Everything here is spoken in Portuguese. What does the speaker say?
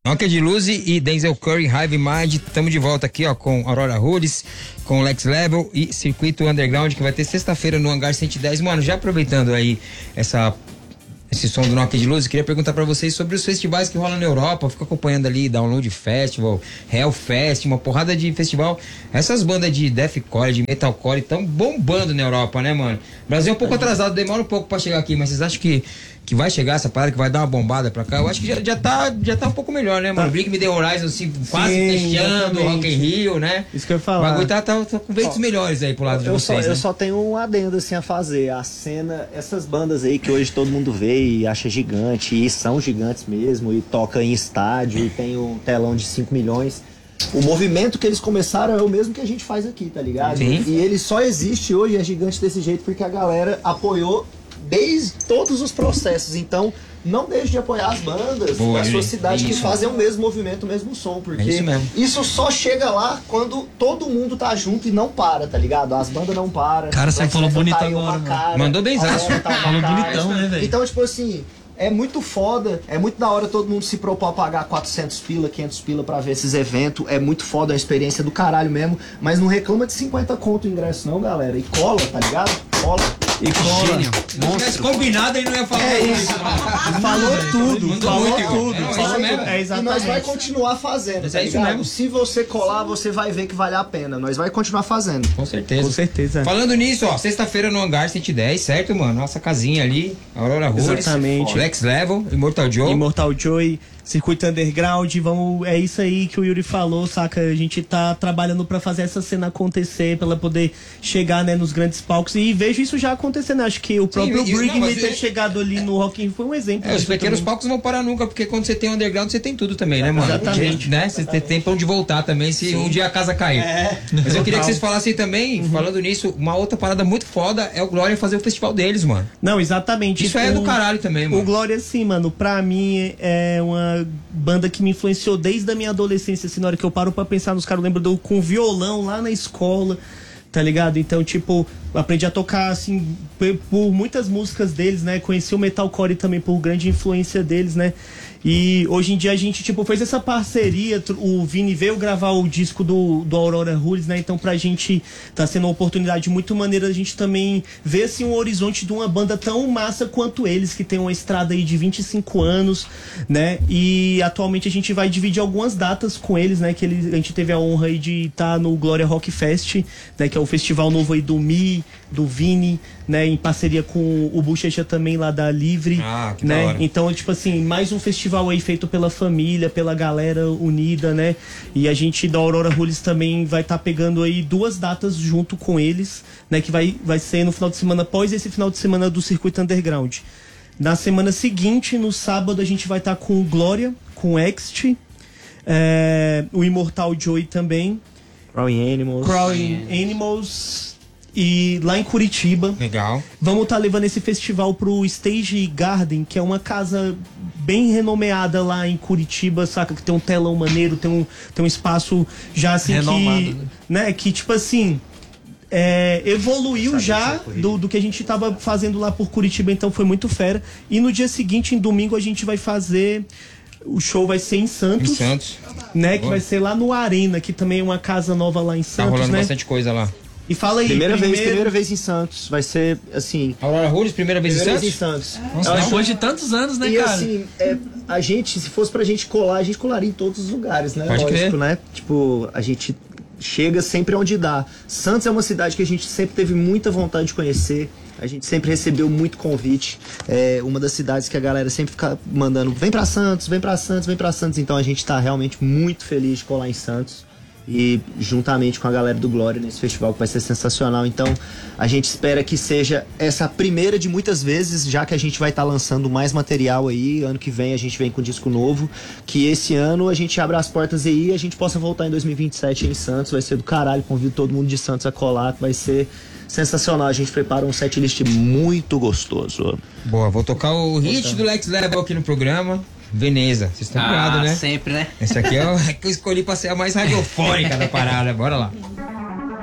Nokia de Luz e Denzel Curry, Hive Mind. Estamos de volta aqui, ó, com Aurora Rules, com Lex Level e Circuito Underground, que vai ter sexta-feira no Hangar 110. Mano, já aproveitando aí esse som do Nokia de Luz, eu queria perguntar pra vocês sobre os festivais que rolam na Europa. Eu fico acompanhando ali Download Festival, Hellfest, uma porrada de festival. Essas bandas de deathcore, de metalcore estão bombando na Europa, né, mano? O Brasil é um pouco atrasado, demora um pouco pra chegar aqui, mas vocês acham que vai chegar essa parada, que vai dar uma bombada pra cá? Eu acho que já tá um pouco melhor, né, mano? Bring Me The Horizon, assim, quase fechando, Rock in Rio, né? Isso que eu ia falar. O bagulho tá com ventos melhores aí pro lado de vocês, Eu só tenho um adendo, assim, a fazer. A cena, essas bandas aí que hoje todo mundo vê e acha gigante, e são gigantes mesmo, e toca em estádio, e tem um telão de 5 milhões... O movimento que eles começaram é o mesmo que a gente faz aqui, tá ligado? Sim. E ele só existe hoje, é gigante desse jeito, porque a galera apoiou desde todos os processos. Então, não deixe de apoiar as bandas da sua cidade que fazem o mesmo movimento, o mesmo som. Porque isso só chega lá quando todo mundo tá junto e não para, tá ligado? As bandas não param. Cara, você falou bonito agora, mano. Mandou benzaço. Falou bonitão, né, velho? Então, tipo assim... É muito foda, é muito da hora todo mundo se propor a pagar 400 pila, 500 pila pra ver esses eventos. É muito foda, é uma experiência do caralho mesmo. Mas não reclama de 50 conto o ingresso não, galera. E cola, tá ligado? Cola. E cola. Se não tivesse combinado, ele não ia falar isso. Falou tudo. Falou tudo. É exatamente. E nós vai continuar fazendo, tá ligado? Se você colar, você vai ver que vale a pena. Nós vai continuar fazendo. Com certeza. Com certeza. Falando nisso, ó, sexta-feira no Hangar 110, certo, mano? Nossa casinha ali, Aurora Rules. Exatamente. Lex Level, Immortal Joy, Circuito Underground, é isso aí que o Yuri falou, saca? A gente tá trabalhando pra fazer essa cena acontecer, pra ela poder chegar, né, nos grandes palcos, e vejo isso já acontecendo, acho que o próprio Bring Me ter chegado ali no Rock in Rio foi um exemplo. Os pequenos palcos não vão parar nunca, porque quando você tem underground, você tem tudo também, né, mano? Exatamente. Né? Você tem pra onde voltar também, se um dia a casa cair. Mas eu queria que vocês falassem também, falando nisso, uma outra parada muito foda é o Glória fazer o festival deles, mano. Não, exatamente. Isso é do caralho também, mano. O Glória, sim, mano, pra mim é uma banda que me influenciou desde a minha adolescência, assim, na hora que eu paro pra pensar nos caras, eu lembro com violão lá na escola, tá ligado? Então, tipo, aprendi a tocar, assim, por muitas músicas deles, né? Conheci o metalcore também por grande influência deles, né? E hoje em dia a gente, tipo, fez essa parceria, o Vini veio gravar o disco do Aurora Rules, né? Então pra gente tá sendo uma oportunidade muito maneira a gente também ver, assim, um horizonte de uma banda tão massa quanto eles, que tem uma estrada aí de 25 anos, né? E atualmente a gente vai dividir algumas datas com eles, né? Que a gente teve a honra aí de estar no Glória Rock Fest, né? Que é o festival novo aí do do Vini, né? Em parceria com o Bochecha também lá da Livre, que né? da hora. Então, tipo assim, mais um festival aí feito pela família, pela galera unida, né? E a gente da Aurora Rules também vai estar pegando aí 2 datas junto com eles, né? Que vai ser no final de semana após esse final de semana do Circuito Underground. Na semana seguinte, no sábado, a gente vai estar com o Glória, com o Ext, o Immortal Joy também. Crawling Animals. E lá em Curitiba. Legal. Vamos estar levando esse festival pro Stage Garden, que é uma casa bem renomeada lá em Curitiba, saca? Que tem um telão maneiro, tem um espaço já assim renomado, né? Que tipo assim, evoluiu já do que a gente tava fazendo lá por Curitiba, então foi muito fera. E no dia seguinte, em domingo, a gente vai fazer... O show vai ser em Santos. Né? Que vai ser lá no Arena, que também é uma casa nova lá em Santos, tá rolando né? bastante coisa lá. E fala aí, primeira vez em Santos. Vai ser, assim... Aurora Rules, primeira vez em Santos. Nossa, depois de tantos anos, né, e, cara? E assim, a gente, se fosse pra gente colar, a gente colaria em todos os lugares, né? Pode crer. Né? Tipo, a gente chega sempre onde dá. Santos é uma cidade que a gente sempre teve muita vontade de conhecer. A gente sempre recebeu muito convite. É uma das cidades que a galera sempre fica mandando: vem pra Santos, vem pra Santos, vem pra Santos. Então a gente tá realmente muito feliz de colar em Santos. E juntamente com a galera do Glória nesse festival, que vai ser sensacional. Então a gente espera que seja essa primeira de muitas vezes, já que a gente vai estar lançando mais material aí. Ano que vem a gente vem com disco novo. Que esse ano a gente abra as portas aí e a gente possa voltar em 2027 em Santos. Vai ser do caralho, convido todo mundo de Santos a colar, que vai ser sensacional. A gente prepara um setlist muito gostoso. Boa, vou tocar o hit do Lex Level aqui no programa. Veneza, vocês estão ligados, né? Sempre, né? Esse aqui é o que eu escolhi pra ser a mais radiofônica da parada. Bora lá.